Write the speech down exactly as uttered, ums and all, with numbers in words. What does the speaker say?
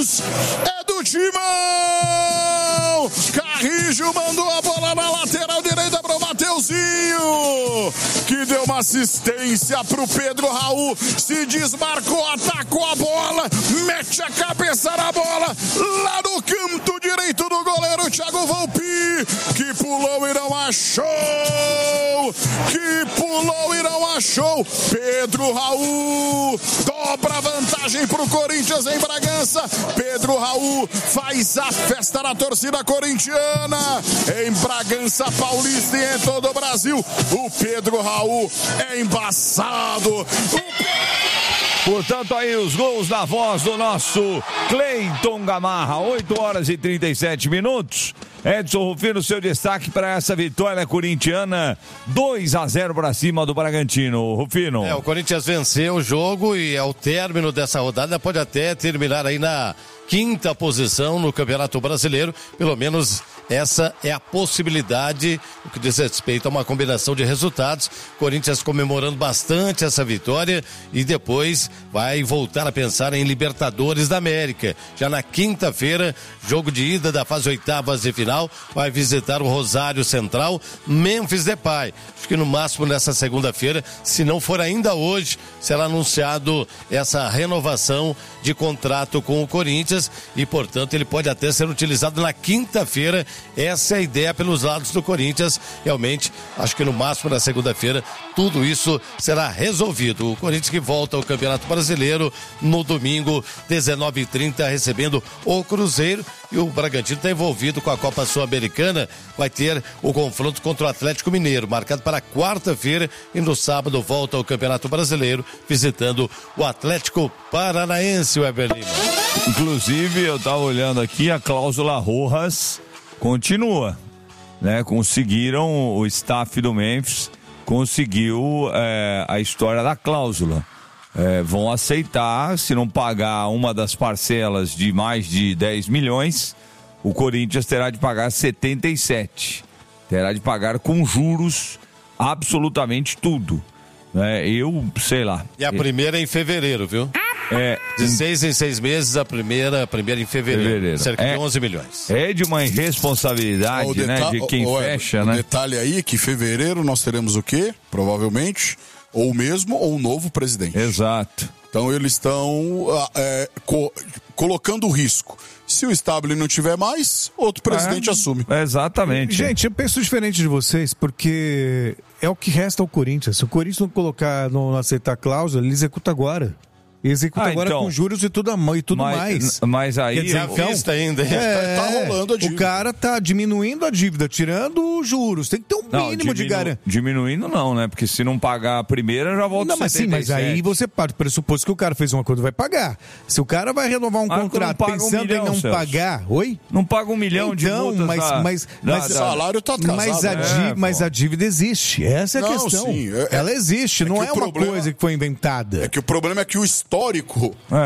Matheus é do Timão. Carrijo mandou a bola na lateral direita pro Mateuzinho, que deu uma assistência pro Pedro Raul, se desmarcou, atacou a bola, mete a cabeça na bola, lá no canto direito do goleiro Thiago Volpi, que pulou e não achou, que pulou e não achou. Pedro Raul dobra a vantagem pro Corinthians em Bragança. Pedro Raul faz a festa na torcida corintiana em Bragança Paulista e em todo o Brasil. O Pedro Raul é embaçado. O Portanto, aí os gols da voz do nosso Cleiton Gamarra, oito horas e trinta e sete minutos. Edson Rufino, seu destaque para essa vitória corintiana, dois a zero para cima do Bragantino. Rufino. É, o Corinthians venceu o jogo e ao término dessa rodada pode até terminar aí na quinta posição no Campeonato Brasileiro, pelo menos essa é a possibilidade, o que diz respeito a uma combinação de resultados. Corinthians comemorando bastante essa vitória e depois vai voltar a pensar em Libertadores da América. Já na quinta-feira, jogo de ida da fase oitavas de final, vai visitar o Rosário Central, Memphis Depay. Acho que no máximo nessa segunda-feira, se não for ainda hoje, será anunciado essa renovação de contrato com o Corinthians e, portanto, ele pode até ser utilizado na quinta-feira. Essa é a ideia pelos lados do Corinthians. Realmente, acho que no máximo na segunda-feira tudo isso será resolvido. O Corinthians que volta ao Campeonato Brasileiro no domingo, dezenove e trinta, recebendo o Cruzeiro. E o Bragantino está envolvido com a Copa Sul-Americana. Vai ter o confronto contra o Atlético Mineiro, marcado para quarta-feira. E no sábado volta ao Campeonato Brasileiro, visitando o Atlético Paranaense, o Weber Lima. Inclusive, eu estava olhando aqui, a cláusula Rojas continua, né? Conseguiram, o staff do Memphis conseguiu é, a história da cláusula. É, vão aceitar, se não pagar uma das parcelas de mais de dez milhões, o Corinthians terá de pagar setenta e sete. Terá de pagar com juros absolutamente tudo. É, eu, sei lá. E a primeira é em fevereiro, viu? É, de seis em seis meses, a primeira, a primeira em fevereiro, fevereiro. Cerca é, de onze milhões. É de uma irresponsabilidade, deta- né, de quem o, fecha, o né? Detalhe aí que em fevereiro nós teremos o quê? Provavelmente, ou o mesmo ou um novo presidente. Exato. Então eles estão é, co- colocando o risco. Se o Stabile não tiver mais, outro presidente é, assume. Exatamente. Gente, eu penso diferente de vocês, porque é o que resta ao Corinthians. Se o Corinthians não colocar, não aceitar a cláusula, ele executa agora. Executa ah, agora então, com juros e tudo, e tudo mas, mais. Mas aí... Quer dizer, então, vista ainda. É, tá rolando a dívida. O cara tá diminuindo a dívida, tirando os juros. Tem que ter um não, mínimo diminu- de garantia. Diminuindo não, né? Porque se não pagar a primeira, já volta não, mas sim, mas aí você parte do pressuposto que o cara fez um acordo, vai pagar. Se o cara vai renovar um ah, contrato pensando um milhão, em não Celso. pagar... Oi? Não paga um milhão então, de multas mas, da, mas, da, mas, o salário tá atrasado. Mas a, né? é, mas a dívida existe. Essa é a não, questão. Sim, é, Ela existe, é não é uma problema, coisa que foi inventada. É que o problema é que o histórico